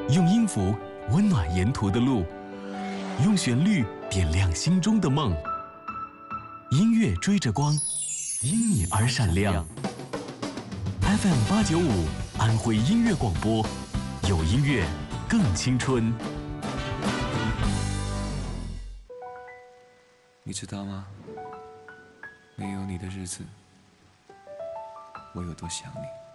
用音符温暖沿途的路，用旋律点亮心中的梦。音乐追着光，因你而闪亮。FM895安徽音乐广播，有音乐更青春。 你知道吗？没有你的日子，我有多想你。